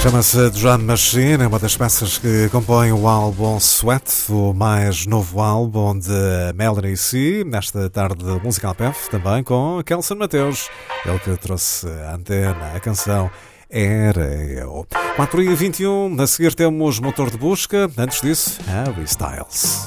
Chama-se Drum Machine, é uma das peças que compõem o álbum Sweat, o mais novo álbum de Melanie C, nesta tarde de Musical PF, também com Kelson Mateus, ele que trouxe a antena, a canção Era Eu. 4h21, a seguir temos Motor de Busca, antes disso, Harry Styles.